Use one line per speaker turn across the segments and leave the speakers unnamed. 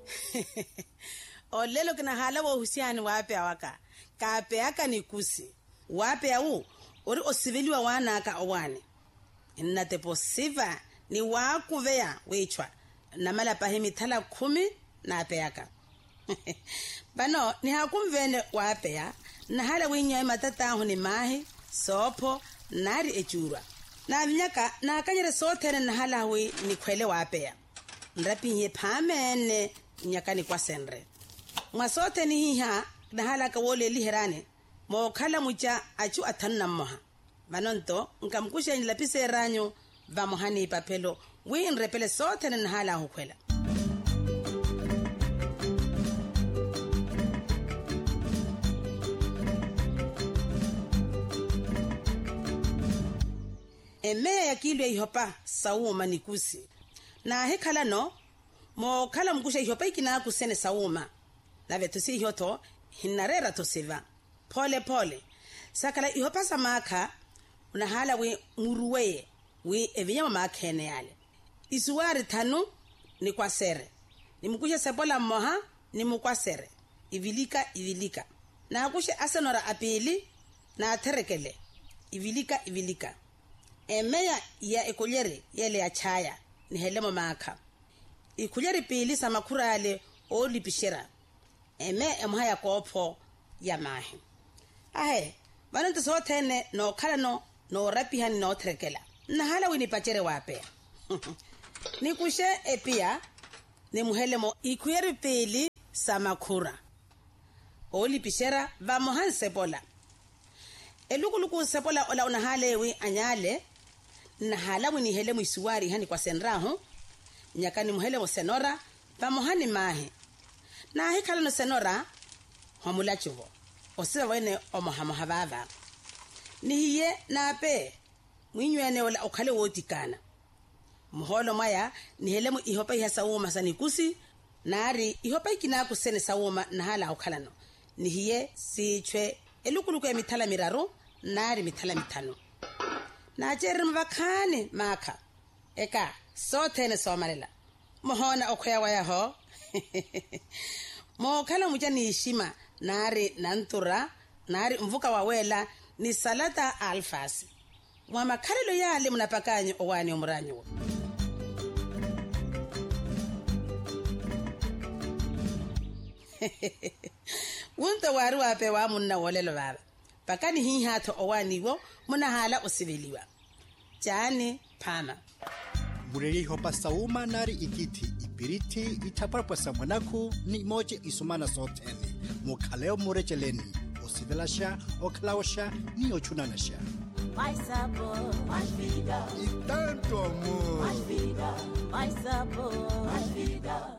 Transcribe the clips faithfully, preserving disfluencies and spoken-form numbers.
O lelo kina hala wa uhusiani wape waka. Kape aka ni kusi. Wape au ori osiviliwa wana aka owane. Inate posiva ni waku vea wechwa. Na mala pahimi tala kumi na ape aka. Bano ni hakumvene wape ya. Na hala winya matata ahu ni mahi, sopo, nari echurwa. Na vinyaka na kanyere sotere na hala hui ni kwele wape ya. Nrapi hiye pamene nyaka ni kwa senre. Mwasote ni hiha na hala kawole liherane. Mo kala mucha achu atanna moha. Manonto nkamkusha nilapise ranyo va mohani papelo. Wii nrepele sote na hala hukwela. Eme ya kilo ya ihopa sauma nikusi. Na hekala no, mo kala mkusha ihopa ikina kusene sauma. Na vetusi ihoto, hinarera tosiva. Pole pole. Sakala ihopa samaka, unahala we nguruweye, we evinyama makene yale. Isuwari tanu, ni kwa sere. Ni mkusha sebola moha, ni mkwa sere. Ivilika, ivilika. Na akusha asenora apili, na aterekele. Ivilika, ivilika. Emeya ya ekulyeri yele ya chaya ni helemo maka. Ikulyeri pili sa makura yale o lipishira. Eme emuhaya kopo ya mahi. Ahe, vanante sootene no kala no no rapihani no trekela. Na hala winipachere wape. Ni kushe epia ni muhelemo ikulyeri pili sa makura. O lipishira va mohan sebola. Elukuluku sebola ola unahalewi anyale. Na hala wini helemu isuwari hani kwa senrahu. Nyakani muhelemu senora. Pamuhani mahi. Na hikala no senora. Hamula chuvo. Osiva wene omohamohabava. Ni hiye na ape. Mwinyuene wala okale wotikana. Muholo maya ni helemu ihopa iha sawuma sanikusi. Naari ihopa ikina kusene sawuma na hala okala no. Ni hiye si chwe elukuluku ya mitala miraru. Naari mitala mitano. Na jere mbakane maka. Eka, sote ne somalela. Mohona okwea waya ho. Mo kala muja ni ishima. Nari nantura. Nari mvuka wawela. Ni salata alfasi. Mwama karelo yale mnapakanyo owani umuranyo. Wunta waru wape wa muna wolelo baba. Pakani hii hato owani wo muna hala osiviliwa. Jani pama.
Mureri hopa sauma nari ikiti ipiriti itaparpa samanaku ni moje isumana sotene. Mukaleo murecheleni. Osivilasha oklaosha ni ochunanasha.
Mais sabor, mais vida.
E tanto amor.
Mais vida, mais sabor, mais vida.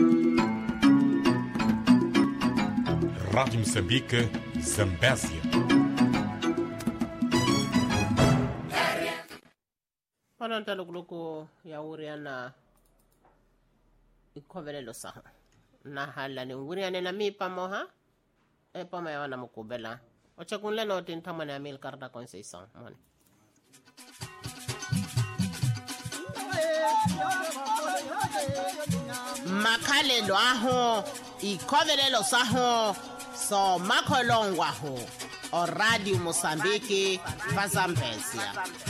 Rádio Moçambique, Zambésia.
Pananta lugluku ya uriana ikovelelo saha. Na hala ni uriane na mi pamoha. E pama ya wana mukubela. Ocha kunle no tintama na mil karda konseisan. Moni. Makale lo aho. Ikovelelo saho. So makolongwa ho. O Radio Mozambique Vazambesia.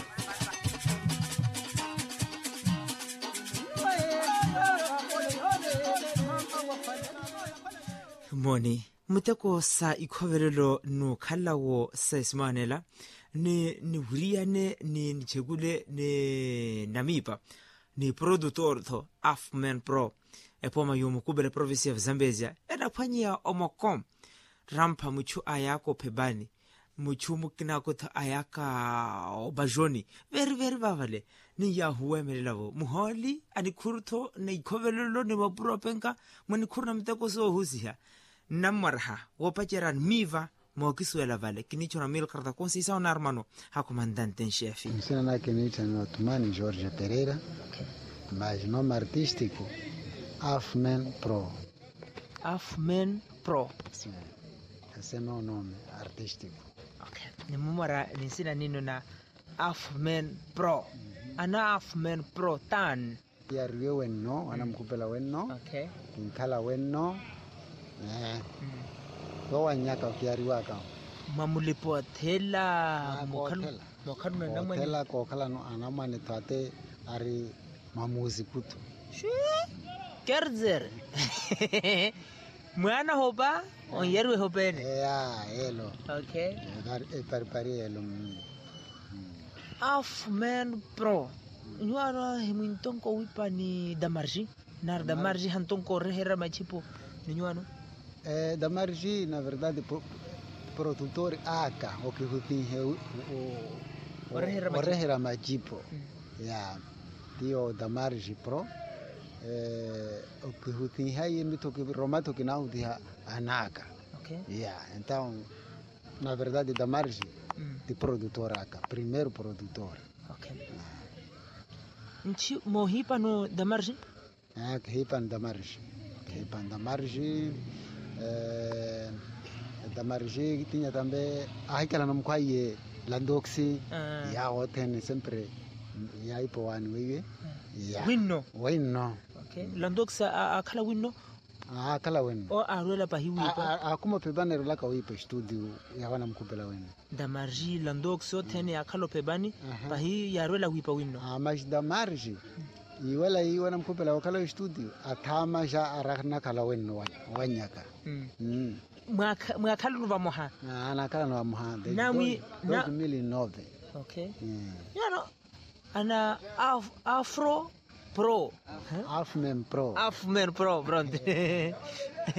Moni muteko sa ikovelelo no khalawo sa ismanela ni ni huriane ni nchegule ni namipa ni produtor tho Afman Pro epoma yomo kubele province of Zambezia ena phanyia omokom rampa muchu ayako pebani muchu mukina ko tha ayaka obajoni very very bavale ni ya huwe melelavo muholi ani khurutho ne ikovelelo ne bapuropenka moni khurna mteko so husiha namarha wopacheran miva mokiswela vale kinichona mil karta konsisa on armano ha comandante en chef
Sina na kinita no Tumani Jorge Pereira mas nome artístico Afman Pro.
Afman Pro.
Sim. Esse é meu nome artístico.
Okay. Ni mumara nisina nino na Afman Pro. Mm-hmm. Ana Afman Pro tan
kiariwe wenno wana mkupela wenno
okay
kinkala wenno eh do wanyaka kiariwa ka
mamulipo thela mokhalu mokhalu na namwe
thela ko khala no anamane tate ari mamuzi kutu
kerzer mwana hopa on yerwe hopene
ya elo
okay
dar e parpari elo
af man pro nyara himintonko wipani damarji nar damarji hantonko rehera machipo ninyano
eh damarji na verdade pro, produtor aka o que hutinhe o
o rehera
o rehera machipo ya tio damarji pro eh o que hutinhe aí mito que romato que não dia anaka
okay
ya então na verdade damarji de produtor aka primeiro produtor
okay nchi mohipa no damarji
ah hipan damarji hipan damarji eh damarji tinha também ai kala não kwaye landoxi
uh,
ya hoten sempre ya ipo wani wewe ya
winno
winno
okay landoxa akala winno
ah kala winno
o arwela pa hiwi pa
akuma pebane rola ka wipo studio ya wana mkupela winno
damarji landoxo tene akalo pebani pa hi yarwela wipa winno
ah mas damarji iwala i wana mkupela wakala studio atama ja arakna kala winno wanyaka mm
mwakhala no vamoha
ah nakala no vamoha
nami na
two thousand nine
okay
mm.
yano ana af, afro pro
Afmen pro
afmen pro bronte